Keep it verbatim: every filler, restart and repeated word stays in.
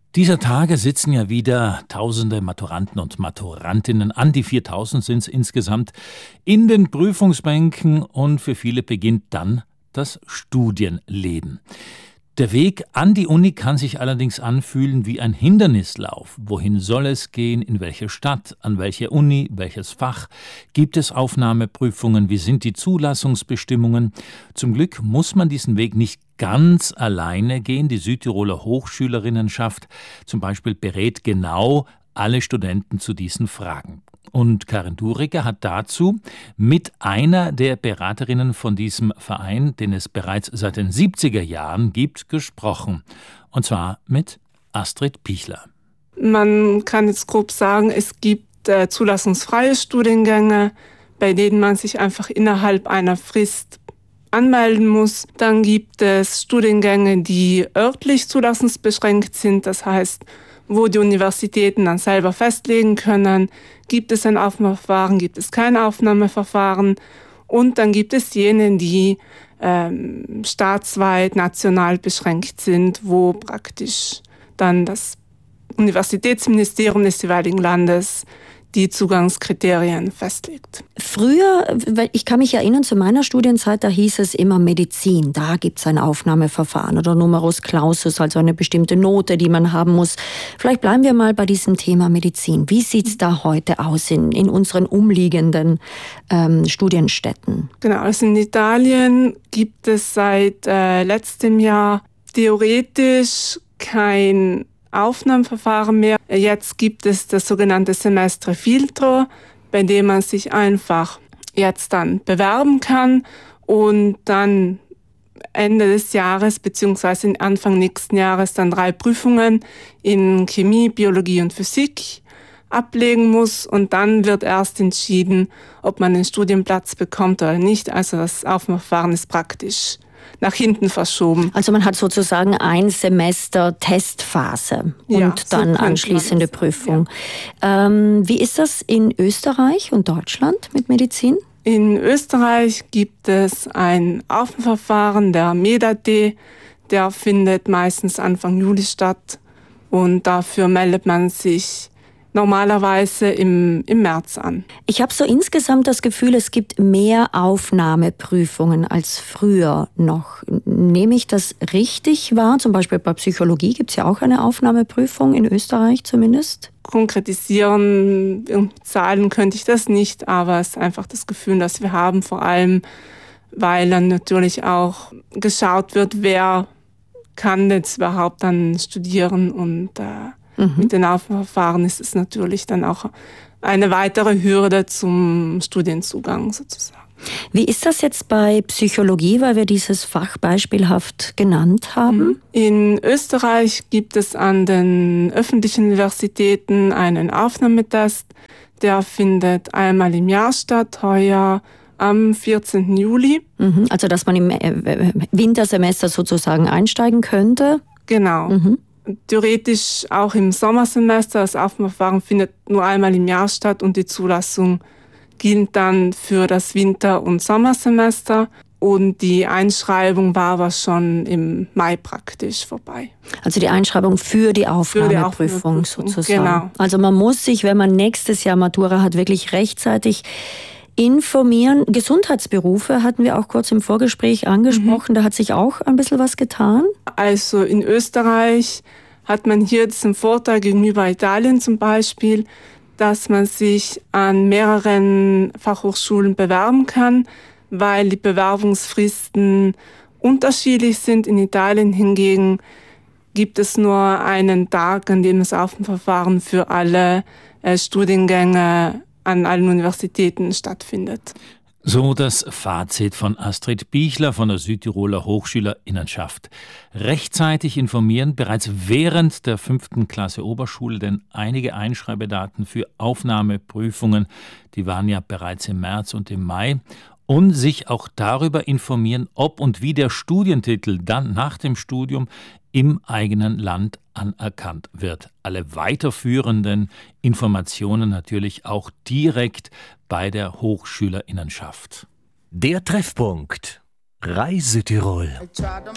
Dieser Tage sitzen ja wieder tausende Maturanten und Maturantinnen, an die viertausend sind es insgesamt, in den Prüfungsbänken und für viele beginnt dann das Studienleben. Der Weg an die Uni kann sich allerdings anfühlen wie ein Hindernislauf. Wohin soll es gehen? In welche Stadt? An welche Uni? Welches Fach? Gibt es Aufnahmeprüfungen? Wie sind die Zulassungsbestimmungen? Zum Glück muss man diesen Weg nicht ganz alleine gehen. Die Südtiroler Hochschülerinnenschaft zum Beispiel berät genau alle Studenten zu diesen Fragen. Und Karin Duriger hat dazu mit einer der Beraterinnen von diesem Verein, den es bereits seit den siebziger Jahren gibt, gesprochen. Und zwar mit Astrid Pichler. Man kann jetzt grob sagen, es gibt äh, zulassungsfreie Studiengänge, bei denen man sich einfach innerhalb einer Frist anmelden muss. Dann gibt es Studiengänge, die örtlich zulassungsbeschränkt sind, das heißt, wo die Universitäten dann selber festlegen können, gibt es ein Aufnahmeverfahren, gibt es kein Aufnahmeverfahren. Und dann gibt es jene, die ähm, staatsweit, national beschränkt sind, wo praktisch dann das Universitätsministerium des jeweiligen Landes die Zugangskriterien festlegt. Früher, ich kann mich erinnern, zu meiner Studienzeit, da hieß es immer Medizin. Da gibt es ein Aufnahmeverfahren oder Numerus Clausus, also eine bestimmte Note, die man haben muss. Vielleicht bleiben wir mal bei diesem Thema Medizin. Wie sieht es da heute aus in, in unseren umliegenden ähm, Studienstätten? Genau, also in Italien gibt es seit äh, letztem Jahr theoretisch kein Aufnahmeverfahren mehr. Jetzt gibt es das sogenannte Semestre Filtro, bei dem man sich einfach jetzt dann bewerben kann und dann Ende des Jahres bzw. Anfang nächsten Jahres dann drei Prüfungen in Chemie, Biologie und Physik ablegen muss und dann wird erst entschieden, ob man den Studienplatz bekommt oder nicht. Also das Aufnahmeverfahren ist praktisch nach hinten verschoben. Also man hat sozusagen ein Semester Testphase und ja, dann so anschließende Prüfung. Ja. Ähm, wie ist das in Österreich und Deutschland mit Medizin? In Österreich gibt es ein Aufnahmeverfahren, der MEDAT, der findet meistens Anfang Juli statt und dafür meldet man sich normalerweise im, im März an. Ich habe so insgesamt das Gefühl, es gibt mehr Aufnahmeprüfungen als früher noch. Nehme ich das richtig wahr? Zum Beispiel bei Psychologie gibt es ja auch eine Aufnahmeprüfung, in Österreich zumindest. Konkretisieren, in Zahlen könnte ich das nicht, aber es ist einfach das Gefühl, das wir haben, vor allem, weil dann natürlich auch geschaut wird, wer kann jetzt überhaupt dann studieren und äh, Mhm. Mit den Aufnahmeverfahren ist es natürlich dann auch eine weitere Hürde zum Studienzugang sozusagen. Wie ist das jetzt bei Psychologie, weil wir dieses Fach beispielhaft genannt haben? In Österreich gibt es an den öffentlichen Universitäten einen Aufnahmetest. Der findet einmal im Jahr statt, heuer am vierzehnten Juli. Mhm. Also dass man im Wintersemester sozusagen einsteigen könnte? Genau. Mhm. Theoretisch auch im Sommersemester. Das Aufnahmeverfahren findet nur einmal im Jahr statt und die Zulassung gilt dann für das Winter- und Sommersemester. Und die Einschreibung war aber schon im Mai praktisch vorbei. Also die Einschreibung für die Aufnahmeprüfung, für die Aufnahmeprüfung sozusagen. Genau. Also man muss sich, wenn man nächstes Jahr Matura hat, wirklich rechtzeitig informieren. Gesundheitsberufe hatten wir auch kurz im Vorgespräch angesprochen. Mhm. Da hat sich auch ein bisschen was getan. Also in Österreich hat man hier diesen Vorteil gegenüber Italien zum Beispiel, dass man sich an mehreren Fachhochschulen bewerben kann, weil die Bewerbungsfristen unterschiedlich sind. In Italien hingegen gibt es nur einen Tag, an dem das Aufnahmeverfahren für alle äh, Studiengänge an allen Universitäten stattfindet. So das Fazit von Astrid Pichler von der Südtiroler Hochschülerinnenschaft. Rechtzeitig informieren, bereits während der fünften Klasse Oberschule, denn einige Einschreibedaten für Aufnahmeprüfungen, die waren ja bereits im März und im Mai. Und sich auch darüber informieren, ob und wie der Studientitel dann nach dem Studium im eigenen Land anerkannt wird. Alle weiterführenden Informationen natürlich auch direkt bei der Hochschülerinnenschaft. Der Treffpunkt Reise Tirol.